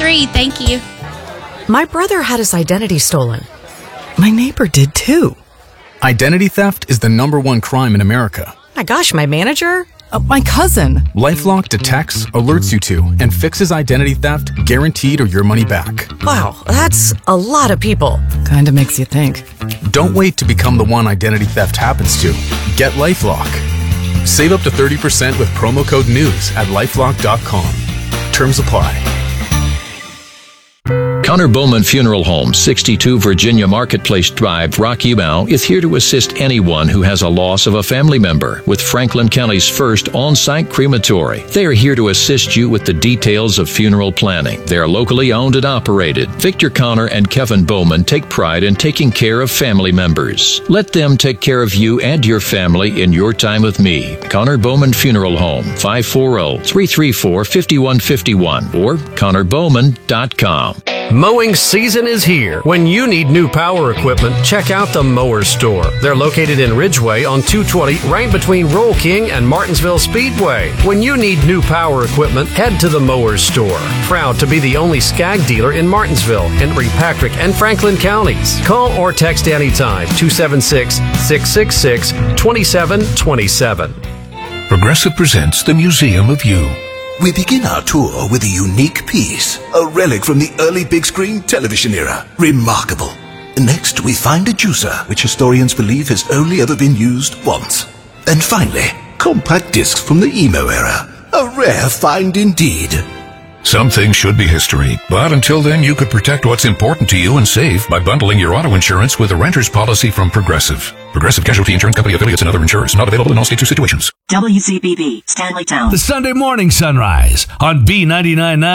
agree. Thank you. My brother had his identity stolen. My neighbor did too. Identity theft is the #1 crime in America. My gosh, my manager? My cousin. LifeLock detects, alerts you to, and fixes identity theft, guaranteed or your money back. Wow, that's a lot of people. Kinda makes you think. Don't wait to become the one identity theft happens to. Get LifeLock. Save up to 30% with promo code NEWS at lifelock.com. Terms apply. Connor Bowman Funeral Home, 62 Virginia Marketplace Drive, Rocky Mount, is here to assist anyone who has a loss of a family member with Franklin County's first on-site crematory. They are here to assist you with the details of funeral planning. They are locally owned and operated. Victor Connor and Kevin Bowman take pride in taking care of family members. Let them take care of you and your family in your time with me. Connor Bowman Funeral Home, 540-334-5151 or ConnorBowman.com. Mowing season is here. When you need new power equipment, check out the Mower Store. They're located in Ridgeway on 220, right between Roll King and Martinsville Speedway. When you need new power equipment, head to the Mower Store. Proud to be the only Skag dealer in Martinsville, Henry, Patrick, and Franklin counties. Call or text anytime, 276-666-2727. Progressive presents The Museum of You. We begin our tour with a unique piece, a relic from the early big screen television era. Remarkable. Next, we find a juicer, which historians believe has only ever been used once. And finally, compact discs from the emo era. A rare find indeed. Some things should be history, but until then you could protect what's important to you and save by bundling your auto insurance with a renter's policy from Progressive. Progressive Casualty Insurance Company affiliates and other insurers. Not available in all states or situations. WCBB, Stanleytown. The Sunday morning sunrise on B99.9.